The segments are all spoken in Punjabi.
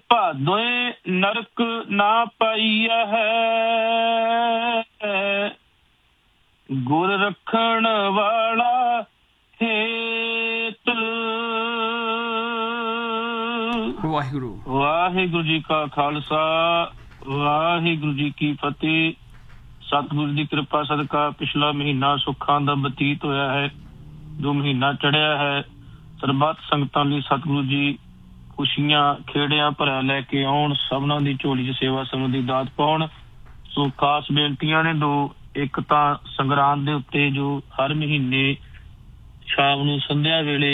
ਭਾਦੋਏ ਨਰਕ ਨਾ ਪਾਈਆ ਹੈ, ਗੁਰ ਰੱਖਣ ਵਾਲਾ ਹੇਤ। ਵਾਹਿਗੁਰੂ। ਵਾਹਿਗੁਰੂ ਜੀ ਕਾ ਖਾਲਸਾ, ਵਾਹਿਗੁਰੂ ਜੀ ਕੀ ਫਤਿਹ। ਸਤਿਗੁਰੂ ਦੀ ਕਿਰਪਾ ਸਦਕਾ ਪਿਛਲਾ ਮਹੀਨਾ ਸੁੱਖਾਂ ਦਾ ਬਤੀਤ ਹੋਇਆ ਹੈ। ਜੋ ਮਹੀਨਾ ਚੜਿਆ ਹੈ, ਸਰਬੱਤ ਸੰਗਤਾਂ ਲਈ ਸਤਿਗੁਰੂ ਜੀ ਖੁਸ਼ੀਆਂ ਖੇੜਿਆਂ ਭਰਿਆ ਲੈ ਕੇ ਆਉਣ, ਸਭਨਾਂ ਦੀ ਝੋਲੀ 'ਚ ਸੇਵਾ ਸਮਝ ਦੀ ਦਾਤ ਪਾਉਣ। ਸੋ ਖਾਸ ਬੇਨਤੀਆਂ ਨੇ ਦੋ। ਇੱਕ ਤਾਂ ਸੰਗਰਾਂਦ ਦੇ ਉੱਤੇ ਜੋ ਹਰ ਮਹੀਨੇ ਸ਼ਾਮ ਨੂੰ ਸੰਧਿਆ ਵੇਲੇ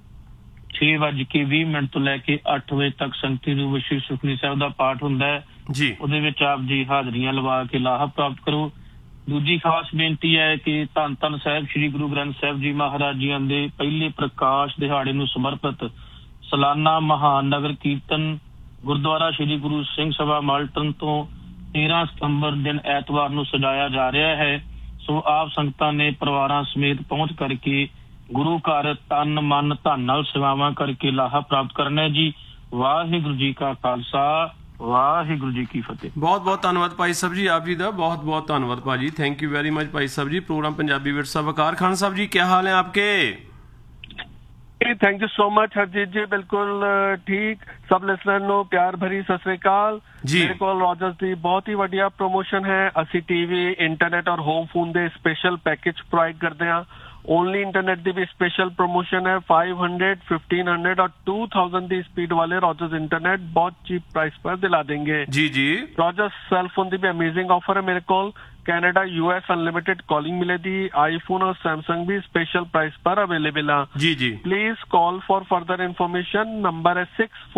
6:20 ਤੋਂ ਲੈ ਕੇ 8 ਵਜੇ ਤੱਕ ਸੰਗਤੀ ਰੂਪ ਸ਼੍ਰੀ ਸੁਖਮਨੀ ਸਾਹਿਬ ਦਾ ਪਾਠ ਹੁੰਦਾ ਹੈ ਜੀ। ਉਹਦੇ ਵਿੱਚ ਆਪ ਜੀ ਹਾਜ਼ਰੀਆਂ ਲਵਾ ਕੇ ਲਾਹਾ ਪ੍ਰਾਪਤ ਕਰੋ। ਦੂਜੀ ਖਾਸ ਬੇਨਤੀ ਹੈ ਕਿ ਧੰਨ ਧੰਨ ਸਾਹਿਬ ਸ੍ਰੀ ਗੁਰੂ ਗ੍ਰੰਥ ਸਾਹਿਬ ਜੀ ਮਹਾਰਾਜ ਜੀਆਂ ਦੇ ਪਹਿਲੇ ਪ੍ਰਕਾਸ਼ ਦਿਹਾੜੇ ਨੂੰ ਸਮਰਪਿਤ ਸਾਲਾਨਾ ਮਹਾਨ ਨਗਰ ਕੀਰਤਨ ਗੁਰਦੁਆਰਾ ਸ੍ਰੀ ਗੁਰੂ ਸਿੰਘ ਸਭਾ ਮਾਲਟਨ ਤੋਂ 13 ਸਤੰਬਰ ਦਿਨ ਐਤਵਾਰ ਨੂੰ ਸਜਾਇਆ ਜਾ ਰਿਹਾ ਹੈ। ਸੋ ਆਪ ਸੰਗਤਾਂ ਨੇ ਪਰਿਵਾਰਾਂ ਸਮੇਤ ਪਹੁੰਚ ਕਰਕੇ ਗੁਰੂ ਘਰ ਤਨ ਮਨ ਧਨ ਨਾਲ ਸੇਵਾਵਾਂ ਕਰਕੇ ਲਾਹਾ ਪ੍ਰਾਪਤ ਕਰਨਾ ਜੀ। ਵਾਹਿਗੁਰੂ ਜੀ ਕਾ ਖਾਲਸਾ, ਵਾਹਿਗੁਰੂ ਜੀ ਕੀ ਫਤਿਹ। ਬਹੁਤ ਬਹੁਤ ਧੰਨਵਾਦ ਭਾਈ ਸਾਹਿਬ ਜੀ, ਆਪ ਜੀ ਦਾ ਬਹੁਤ बहुत ਧੰਨਵਾਦ ਭਾਜੀ। थैंक यू वेरी मच भाई साहब जी। प्रोग्राम पंजाबी विरसा वकार खान साहब जी, क्या हाल है आपके? Thank you so much Harjeet जी, बिल्कुल ठीक। सब लिसनर नो प्यार भरी सत श्री अकाल जी। मेरे को रॉजर्स दी बहुत ही वधिया प्रमोशन है। असी टीवी इंटरनेट और होम फोन दे स्पेशल पैकेज प्रोवाइड करते हैं। ओनली इंटरनेट दी भी स्पेशल प्रमोशन है। 500, 1500 और 2000 दी स्पीड वाले रॉजर्स इंटरनेट बहुत चीप प्राइस पर दिला देंगे जी जी। रॉजर्स सेल फोन दी भी अमेजिंग ऑफर है मेरे को। कनाडा US अनलिमिटेड कॉलिंग मिले दी। आईफोन और सैमसंग भी स्पेशल प्राइस पर अवेलेबल है जी जी। Please call for further information. Number है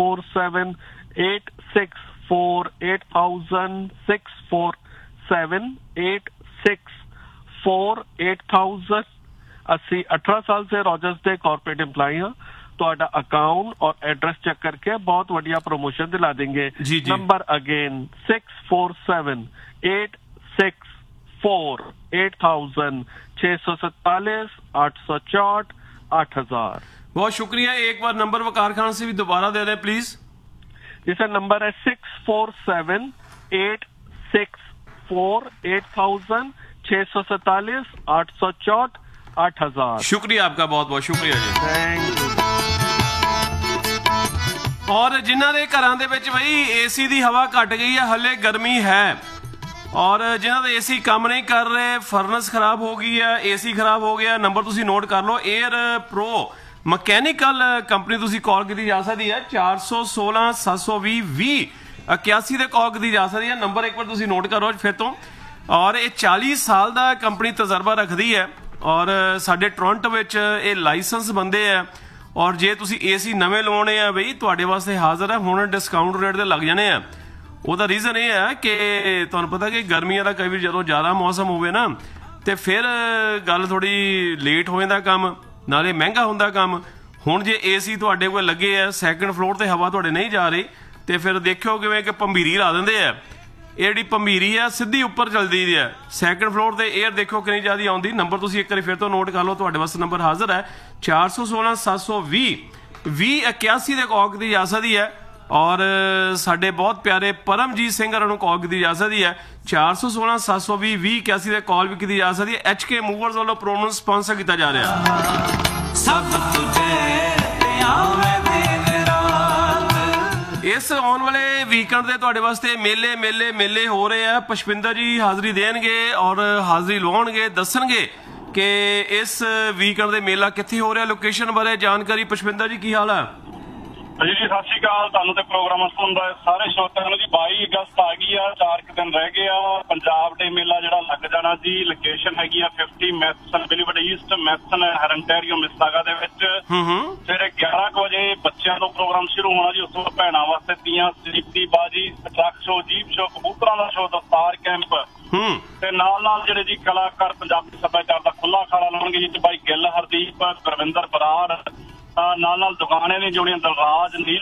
647-864-8000 647-864-8000। 18 साल से रॉजर्स दे कॉर्पोरेट एम्प्लॉय हैं। तो अकाउंट और एड्रेस चेक करके बहुत बढ़िया प्रमोशन दिला देंगे जी जी। Number again 647-864-8000 647-864-8000। बहुत शुक्रिया। एक बार नंबर वकार खान से भी दोबारा दे दें प्लीज। जिसका नंबर है 647-864-8000 647-864-8000। शुक्रिया आपका, बहुत बहुत शुक्रिया जी। Thank you. और जिन्हों के घर बई AC की हवा घट गई है, हले गर्मी है, और जिन्हों के AC काम नहीं कर रहे, फर्नस खराब हो गई है, AC खराब हो गया, नंबर तुसी नोट कर लो। एयर प्रो मकैनिकल कंपनी तुसी कॉल की जा सकती है 416-720-2081 से कॉल की जा सकती है। नंबर एक बार तुसी नोट करो फिर तो। और ये 40 साल का कंपनी तजर्बा रखती है, और साडे टोरंटो विच ये लाइसेंस बंदे है। और जे तुसी AC नवे लवाने आ बई तुहाडे वास्ते हाज़र है, हुण डिस्काउंट रेट ते लग जाने आ। ਉਹਦਾ ਰੀਜ਼ਨ ਇਹ ਹੈ ਕਿ ਤੁਹਾਨੂੰ ਪਤਾ ਕਿ ਗਰਮੀਆਂ ਦਾ ਕਈ ਵਾਰ ਜਦੋਂ ਜ਼ਿਆਦਾ ਮੌਸਮ ਹੋਵੇ ਨਾ ਤੇ ਫਿਰ ਗੱਲ ਥੋੜੀ ਲੇਟ ਹੋ ਜਾਂਦਾ ਕੰਮ, ਨਾਲੇ ਮਹਿੰਗਾ ਹੁੰਦਾ ਕੰਮ। ਹੁਣ ਜੇ AC ਤੁਹਾਡੇ ਕੋਲ ਲੱਗੇ ਆ, ਸੈਕੰਡ ਫਲੋਰ ਤੇ ਹਵਾ ਤੁਹਾਡੇ ਨਹੀਂ ਜਾ ਰਹੀ, ਤੇ ਫਿਰ ਦੇਖਿਓ ਕਿਵੇਂ ਕਿ ਭੰਬੀਰੀ ਲਾ ਦਿੰਦੇ ਆ। ਇਹ ਜਿਹੜੀ ਭੰਬੀਰੀ ਆ ਸਿੱਧੀ ਉੱਪਰ ਚੱਲਦੀ ਹੈ, ਸੈਕੰਡ ਫਲੋਰ ਤੇ 에ਅਰ ਦੇਖੋ ਕਿੰਨੀ ਜ਼ਿਆਦਾ ਆਉਂਦੀ। ਨੰਬਰ ਤੁਸੀਂ ਇੱਕ ਵਾਰੀ ਫਿਰ ਤੋਂ ਨੋਟ ਕਰ ਲਓ, ਤੁਹਾਡੇ ਵਾਸਤੇ ਨੰਬਰ ਹਾਜ਼ਰ ਹੈ 416-720-2081 ਦੇ ਕੌਕ ਦੀ ਜਾ ਸਕਦੀ ਹੈ। और साडे बहुत प्यारे परमजीत सिंह होरां नूं कॉल की जा सकती है 416-720-2081 कॉल भी की जा सकती है। HK मूवर्स वालों प्रोग्राम स्पॉन्सर किया जा रहा है। इस आने वाले वीकेंड के तुहाडे वास्ते मेले मेले मेले हो रहे हैं। पुष्पिंदर जी हाज़री देणगे और हाज़री लवाउणगे, दसणगे कि इस वीकेंड के मेला कित्थे हो रहा, लोकेशन बारे जानकारी। पुष्पिंदर जी की हाल है? जी जी सत श्री अकाल। ਤੁਹਾਨੂੰ ਤੇ ਪ੍ਰੋਗਰਾਮ ਸੁਣਦਾ ਸਾਰੇ ਸਰੋਤਿਆਂ ਨੂੰ ਜੀ 22 ਅਗਸਤ ਆ ਗਈ ਆ, 4 ਦਿਨ ਰਹਿ ਗਏ ਆ। ਪੰਜਾਬ ਡੇ ਮੇਲਾ ਜਿਹੜਾ ਲੱਗ ਜਾਣਾ ਜੀ। ਲੋਕੇਸ਼ਨ ਹੈਗੀ ਆ 50 ਮੈਸਨ ਬਿਲੀਵਰਡ ਈਸਟ ਮੈਸਨ ਹਰੰਟੈਰੀਓ ਮਿਸਾਗਾ ਦੇ ਵਿੱਚ। ਸਵੇਰੇ 11 ਵਜੇ ਬੱਚਿਆਂ ਤੋਂ ਪ੍ਰੋਗਰਾਮ ਸ਼ੁਰੂ ਹੋਣਾ ਜੀ। ਉਸ ਤੋਂ ਭੈਣਾਂ ਵਾਸਤੇ ਤੀਆਂ, ਸਲੀਪ ਦੀ ਬਾਜੀ, ਟਰੱਕ ਸ਼ੋ, ਜੀਪ ਸ਼ੋ, ਕਬੂਤਰਾਂ ਦਾ ਸ਼ੋ, ਦਸਤਾਰ ਕੈਂਪ ਤੇ ਨਾਲ ਜਿਹੜੇ ਜੀ ਕਲਾਕਾਰ ਪੰਜਾਬੀ ਸੱਭਿਆਚਾਰ ਦਾ ਖੁੱਲਾ ਅਖਾੜਾ ਲਾਉਣਗੇ ਜੀ। ਬਾਈ ਗਿੱਲ, ਹਰਦੀਪ, ਗੁਰਵਿੰਦਰ ਬਰਾੜ, ਨਾਲ ਦੁਕਾਨੇ ਨੇ ਜੁੜੀਆਂ, ਦਲਰਾਜ, ਨੀਲ